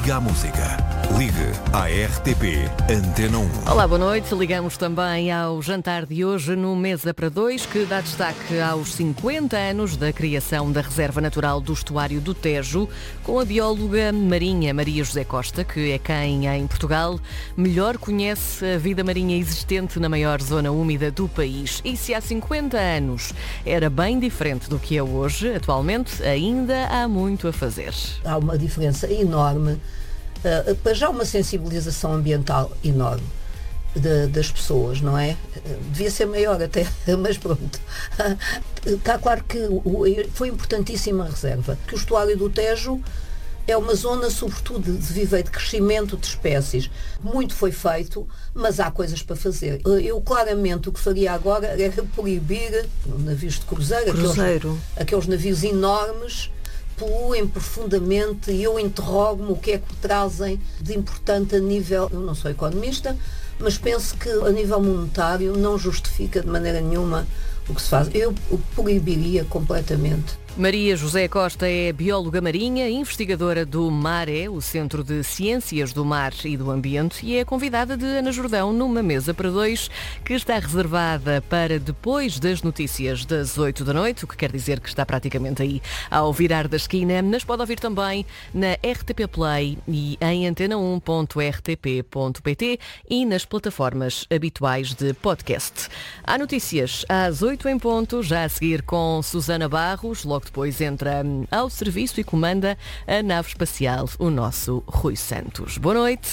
Liga à música. Ligue à RTP Antena 1. Olá, boa noite. Ligamos também ao jantar de hoje no Mesa para Dois, que dá destaque aos 50 anos da criação da Reserva Natural do Estuário do Tejo, com a bióloga marinha Maria José Costa, que é quem, em Portugal, melhor conhece a vida marinha existente na maior zona úmida do país. E se há 50 anos era bem diferente do que é hoje, atualmente ainda há muito a fazer. Há uma diferença enorme. Para já uma sensibilização ambiental enorme das pessoas, não é? Devia ser maior até, mas pronto. Está claro que foi importantíssima a reserva, que o estuário do Tejo é uma zona, sobretudo, de viveiro, de crescimento de espécies. Muito foi feito, mas há coisas para fazer. Eu, claramente, o que faria agora era proibir navios de cruzeiro. Aqueles navios enormes, poluem profundamente, e eu interrogo-me o que é que trazem de importante a nível, eu não sou economista, mas penso que a nível monetário não justifica de maneira nenhuma o que se faz. Eu proibiria completamente. Maria José Costa é bióloga marinha, investigadora do MARE, o Centro de Ciências do Mar e do Ambiente, e é convidada de Ana Jordão numa Mesa para Dois, que está reservada para depois das notícias das 8 da noite, o que quer dizer que está praticamente aí ao virar da esquina, mas pode ouvir também na RTP Play e em antena1.rtp.pt e nas plataformas habituais de podcast. Há notícias às 8 em ponto, já a seguir com Susana Barros. Logo depois entra ao serviço e comanda a nave espacial o nosso Rui Santos. Boa noite.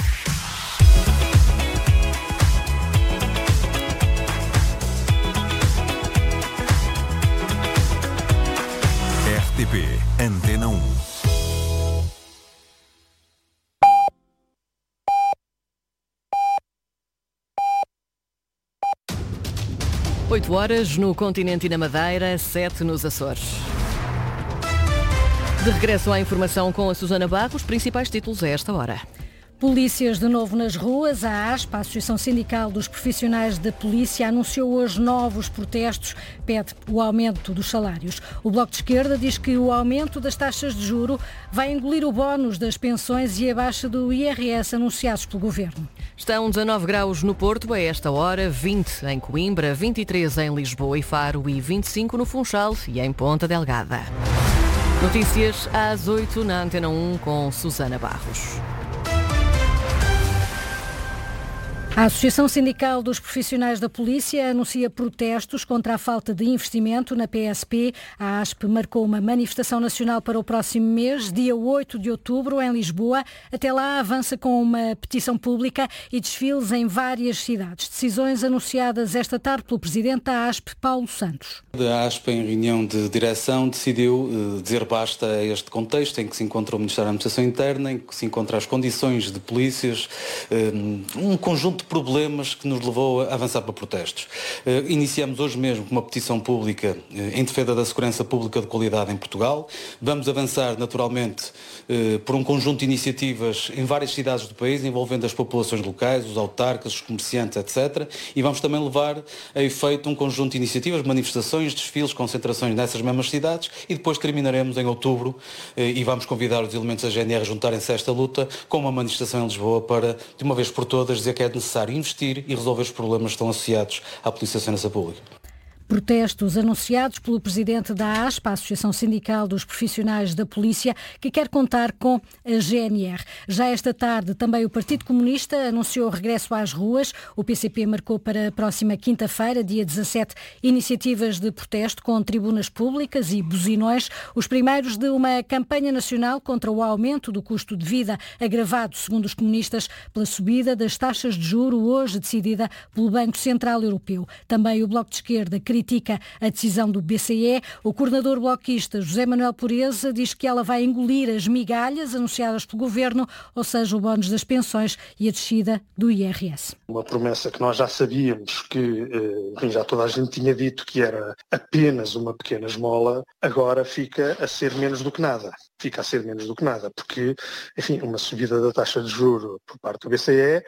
RTP Antena 1. Oito horas no continente e na Madeira, 7 nos Açores. De regresso à informação com a Susana Barros, principais títulos a esta hora. Polícias de novo nas ruas. A ASP, a Associação Sindical dos Profissionais da Polícia, anunciou hoje novos protestos, pede o aumento dos salários. O Bloco de Esquerda diz que o aumento das taxas de juro vai engolir o bónus das pensões e a baixa do IRS anunciados pelo Governo. Estão 19 graus no Porto a esta hora, 20 em Coimbra, 23 em Lisboa e Faro e 25 no Funchal e em Ponta Delgada. Notícias às 8 na Antena 1 com Susana Barros. A Associação Sindical dos Profissionais da Polícia anuncia protestos contra a falta de investimento na PSP. A ASP marcou uma manifestação nacional para o próximo mês, dia 8 de outubro, em Lisboa. Até lá avança com uma petição pública e desfiles em várias cidades. Decisões anunciadas esta tarde pelo presidente da ASP, Paulo Santos. A ASP, em reunião de direção, decidiu dizer basta a este contexto em que se encontra o Ministério da Administração Interna, em que se encontram as condições de polícias, um conjunto de problemas que nos levou a avançar para protestos. Iniciamos hoje mesmo com uma petição pública em defesa da segurança pública de qualidade em Portugal. Vamos avançar naturalmente por um conjunto de iniciativas em várias cidades do país, envolvendo as populações locais, os autarcas, os comerciantes, etc. E vamos também levar a efeito um conjunto de iniciativas, manifestações, desfiles, concentrações nessas mesmas cidades, e depois terminaremos em outubro e vamos convidar os elementos da GNR a juntarem-se a esta luta com uma manifestação em Lisboa para, de uma vez por todas, dizer que é necessário investir e resolver os problemas que estão associados à Polícia de Segurança Pública. Protestos anunciados pelo presidente da ASP, a Associação Sindical dos Profissionais da Polícia, que quer contar com a GNR. Já esta tarde, também o Partido Comunista anunciou o regresso às ruas. O PCP marcou para a próxima quinta-feira, dia 17, iniciativas de protesto com tribunas públicas e buzinões, os primeiros de uma campanha nacional contra o aumento do custo de vida, agravado, segundo os comunistas, pela subida das taxas de juro, hoje decidida pelo Banco Central Europeu. Também o Bloco de Esquerda critica a decisão do BCE. O coordenador bloquista José Manuel Pureza diz que ela vai engolir as migalhas anunciadas pelo Governo, ou seja, o bónus das pensões e a descida do IRS. Uma promessa que nós já sabíamos que, já toda a gente tinha dito que era apenas uma pequena esmola, agora fica a ser menos do que nada. Fica a ser menos do que nada, porque, enfim, uma subida da taxa de juro por parte do BCE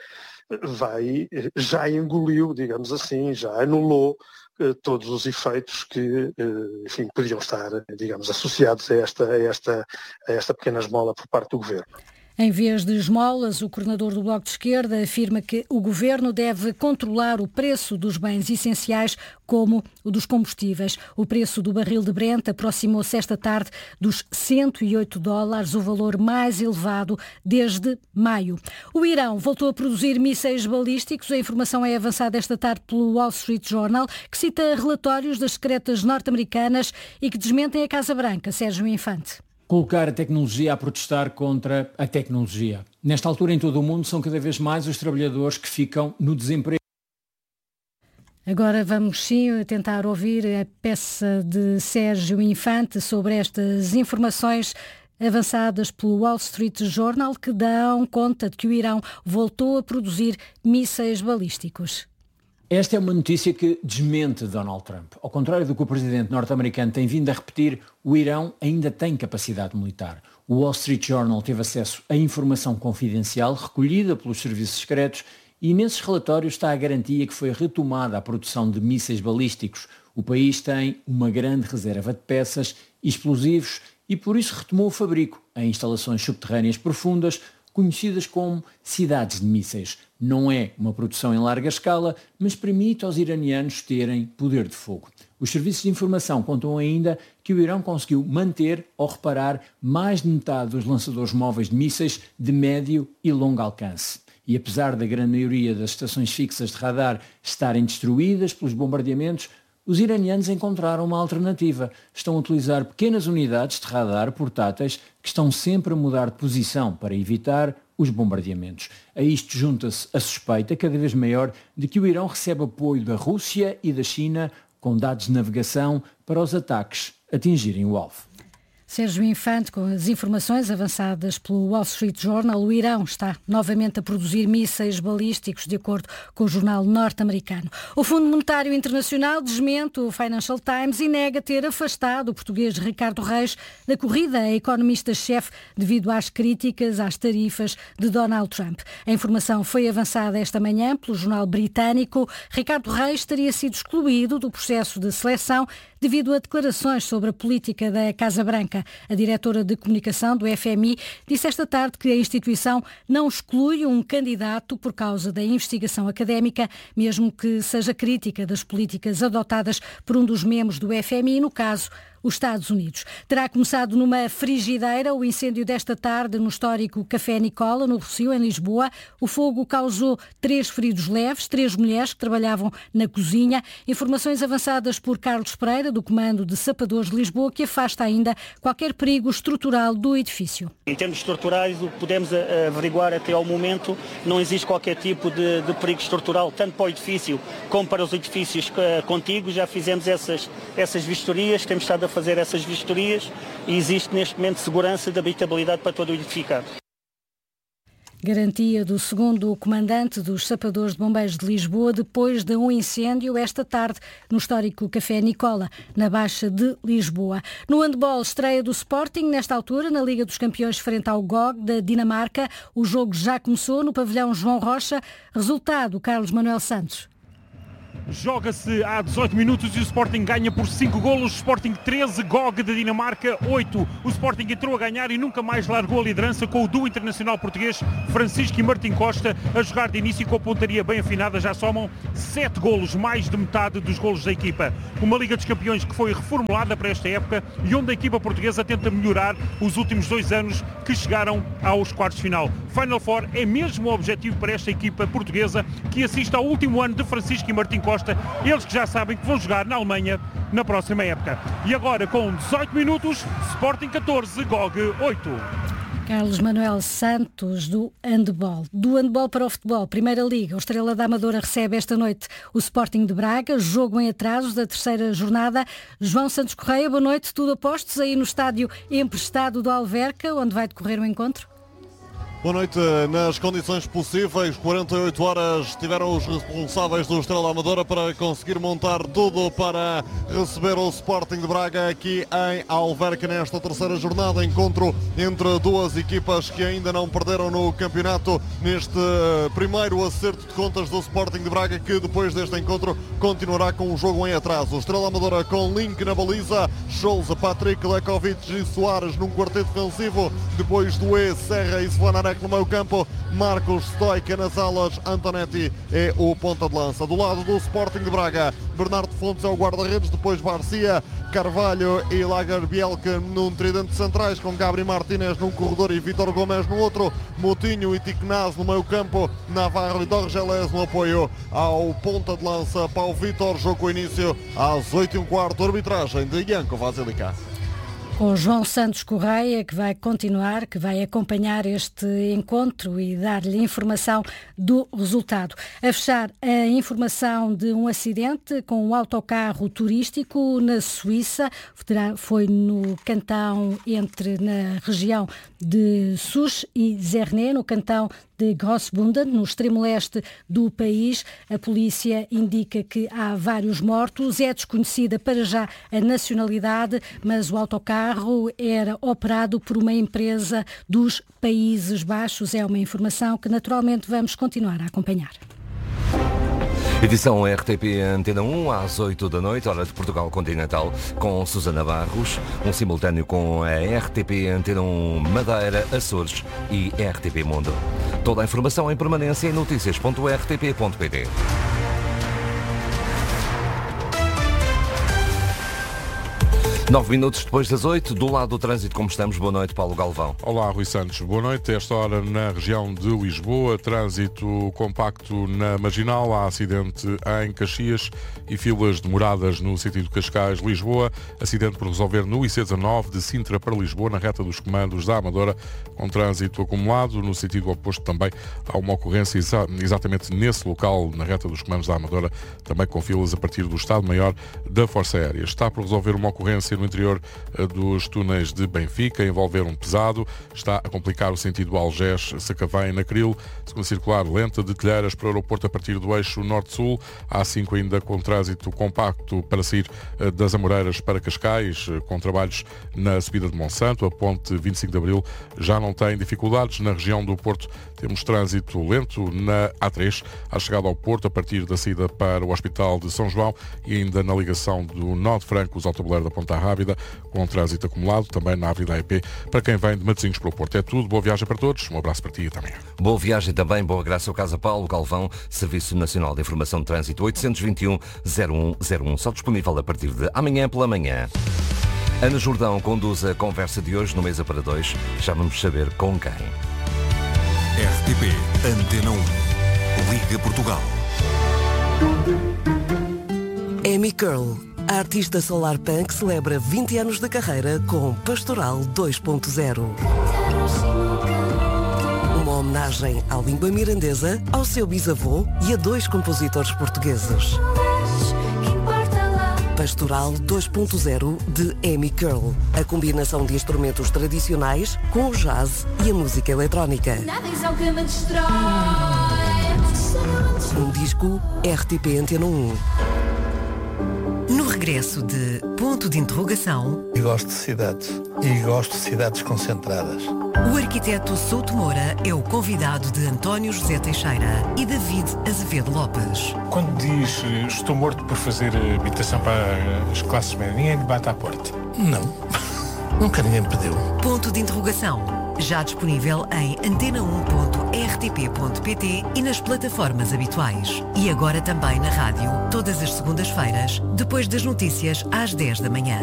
já engoliu, digamos assim, já anulou todos os efeitos que, enfim, podiam estar, digamos, associados a esta pequena esmola por parte do Governo. Em vez de esmolas, o coordenador do Bloco de Esquerda afirma que o governo deve controlar o preço dos bens essenciais, como o dos combustíveis. O preço do barril de Brent aproximou-se esta tarde dos $108, o valor mais elevado desde maio. O Irão voltou a produzir mísseis balísticos. A informação é avançada esta tarde pelo Wall Street Journal, que cita relatórios das secretas norte-americanas e que desmentem a Casa Branca. Sérgio Infante. Colocar a tecnologia a protestar contra a tecnologia. Nesta altura, em todo o mundo, são cada vez mais os trabalhadores que ficam no desemprego. Agora vamos sim tentar ouvir a peça de Sérgio Infante sobre estas informações avançadas pelo Wall Street Journal, que dão conta de que o Irão voltou a produzir mísseis balísticos. Esta é uma notícia que desmente Donald Trump. Ao contrário do que o presidente norte-americano tem vindo a repetir, o Irão ainda tem capacidade militar. O Wall Street Journal teve acesso a informação confidencial recolhida pelos serviços secretos e nesses relatórios está a garantia que foi retomada a produção de mísseis balísticos. O país tem uma grande reserva de peças e explosivos e por isso retomou o fabrico em instalações subterrâneas profundas, conhecidas como cidades de mísseis. Não é uma produção em larga escala, mas permite aos iranianos terem poder de fogo. Os serviços de informação contam ainda que o Irão conseguiu manter ou reparar mais de metade dos lançadores móveis de mísseis de médio e longo alcance. E apesar da grande maioria das estações fixas de radar estarem destruídas pelos bombardeamentos, os iranianos encontraram uma alternativa. Estão a utilizar pequenas unidades de radar portáteis que estão sempre a mudar de posição para evitar os bombardeamentos. A isto junta-se a suspeita cada vez maior de que o Irão recebe apoio da Rússia e da China com dados de navegação para os ataques atingirem o alvo. Sérgio Infante, com as informações avançadas pelo Wall Street Journal, o Irão está novamente a produzir mísseis balísticos, de acordo com o jornal norte-americano. O Fundo Monetário Internacional desmente o Financial Times e nega ter afastado o português Ricardo Reis da corrida a economista-chefe devido às críticas às tarifas de Donald Trump. A informação foi avançada esta manhã pelo jornal britânico. Ricardo Reis teria sido excluído do processo de seleção devido a declarações sobre a política da Casa Branca. A diretora de comunicação do FMI disse esta tarde que a instituição não exclui um candidato por causa da investigação académica, mesmo que seja crítica das políticas adotadas por um dos membros do FMI, no caso, os Estados Unidos. Terá começado numa frigideira o incêndio desta tarde no histórico Café Nicola, no Rossio, em Lisboa. O fogo causou 3 feridos leves, 3 mulheres que trabalhavam na cozinha. Informações avançadas por Carlos Pereira, do Comando de Sapadores de Lisboa, que afasta ainda qualquer perigo estrutural do edifício. Em termos estruturais, o que podemos averiguar até ao momento, não existe qualquer tipo de perigo estrutural, tanto para o edifício como para os edifícios contíguos. Já fizemos essas vistorias, temos estado a fazer essas vistorias e existe neste momento segurança de habitabilidade para todo o edificado. Garantia do segundo comandante dos Sapadores de Bombeiros de Lisboa depois de um incêndio esta tarde no histórico Café Nicola, na Baixa de Lisboa. No handball, estreia do Sporting, nesta altura, na Liga dos Campeões frente ao GOG da Dinamarca. O jogo já começou no pavilhão João Rocha. Resultado, Carlos Manuel Santos. Joga-se há 18 minutos e o Sporting ganha por 5 golos. Sporting 13, GOG da Dinamarca 8. O Sporting entrou a ganhar e nunca mais largou a liderança com o duo internacional português Francisco e Martim Costa a jogar de início com a pontaria bem afinada. Já somam 7 golos, mais de metade dos golos da equipa. Uma Liga dos Campeões que foi reformulada para esta época e onde a equipa portuguesa tenta melhorar os últimos 2 anos que chegaram aos quartos de final. Final Four é mesmo o objetivo para esta equipa portuguesa que assiste ao último ano de Francisco e Martim Costa. Eles que já sabem que vão jogar na Alemanha na próxima época. E agora, com 18 minutos, Sporting 14, GOG 8. Carlos Manuel Santos, do handball. Do handball para o futebol, Primeira Liga. O Estrela da Amadora recebe esta noite o Sporting de Braga, jogo em atrasos da 3ª jornada. João Santos Correia, boa noite. Tudo a postos aí no estádio emprestado do Alverca, onde vai decorrer o encontro? Boa noite. Nas condições possíveis, 48 horas tiveram os responsáveis do Estrela da Amadora para conseguir montar tudo para receber o Sporting de Braga aqui em Alverca nesta 3ª jornada. Encontro entre duas equipas que ainda não perderam no campeonato neste primeiro acerto de contas do Sporting de Braga, que depois deste encontro continuará com um jogo em atraso. O Estrela da Amadora com Link na baliza, Sousa, Patrick, Lekovic e Soares num quarteto defensivo, depois do Serra e Svanaré Domenech no meio campo, Marcos Stoica nas alas, Antonetti é o ponta de lança. Do lado do Sporting de Braga, Bernardo Fontes é o guarda-redes, depois Barcia, Carvalho e Lagerbielke num tridente centrais, com Gabri Martínez num corredor e Vítor Gomes no outro, Moutinho e Tiquenaz no meio campo, Navarro e Dorgeles no apoio ao ponta de lança para o Vítor. Jogo com início às 8h15, arbitragem de Janko Vasilica. Com João Santos Correia, que vai continuar, que vai acompanhar este encontro e dar-lhe informação do resultado. A fechar, a informação de um acidente com um autocarro turístico na Suíça. Foi no cantão na região de Sousse e Zernay, no cantão de Grossbunden, no extremo leste do país. A polícia indica que há vários mortos. É desconhecida para já a nacionalidade, mas o autocarro era operado por uma empresa dos Países Baixos. É uma informação que naturalmente vamos continuar a acompanhar. Edição RTP Antena 1 às 8 da noite, hora de Portugal Continental, com Susana Barros, um simultâneo com a RTP Antena 1 Madeira, Açores e RTP Mundo. Toda a informação em permanência em noticias.rtp.pt. 9 minutos depois das 8, do lado do trânsito, como estamos? Boa noite, Paulo Galvão. Olá, Rui Santos. Boa noite. Esta hora na região de Lisboa, trânsito compacto na Marginal, há acidente em Caxias e filas demoradas no sentido Cascais-Lisboa. Acidente por resolver no IC19 de Sintra para Lisboa, na reta dos comandos da Amadora, com trânsito acumulado. No sentido oposto também há uma ocorrência exatamente nesse local, na reta dos comandos da Amadora, também com filas a partir do Estado-Maior da Força Aérea. Está por resolver uma ocorrência no interior dos túneis de Benfica, envolver um pesado. Está a complicar o sentido Algés-Sacavém-Nacril. Segunda circular lenta de Telheiras para o aeroporto a partir do eixo Norte-Sul. Há 5 ainda com trânsito compacto para sair das Amoreiras para Cascais, com trabalhos na subida de Monsanto. A ponte 25 de Abril já não tem dificuldades. Na região do Porto temos trânsito lento na A3, à chegada ao Porto a partir da saída para o Hospital de São João e ainda na ligação do Nó de Francos ao tabuleiro da Ponta Rábida, com trânsito acumulado também na Avenida AEP para quem vem de Matosinhos para o Porto. É tudo, boa viagem para todos, um abraço para ti e também. Boa viagem também, boa graça ao Casa Paulo Galvão, Serviço Nacional de Informação de Trânsito 821-0101, só disponível a partir de amanhã pela manhã. Ana Jordão conduz a conversa de hoje no Mesa para Dois, já vamos saber com quem. RTP Antena 1, Liga Portugal. Amy Curl, a artista solar punk, celebra 20 anos de carreira com Pastoral 2.0. Uma homenagem à língua mirandesa, ao seu bisavô e a 2 compositores portugueses. Pastoral 2.0 de Amy Curl. A combinação de instrumentos tradicionais com o jazz e a música eletrónica. Um disco RTP Antena 1. No regresso de Ponto de Interrogação... E gosto de cidades. E gosto de cidades concentradas. O arquiteto Souto Moura é o convidado de António José Teixeira e David Azevedo Lopes. Quando diz estou morto por fazer habitação para as classes médias, ninguém lhe bate à porta? Não. Nunca ninguém me pediu. Ponto de Interrogação. Já disponível em antena1.rtp.pt e nas plataformas habituais. E agora também na rádio, todas as segundas-feiras, depois das notícias às 10 da manhã.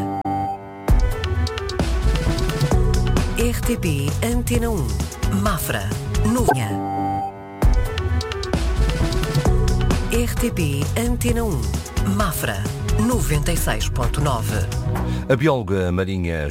RTP Antena 1. Mafra. Novinha. RTP Antena 1. Mafra. 96.9. A bióloga marinha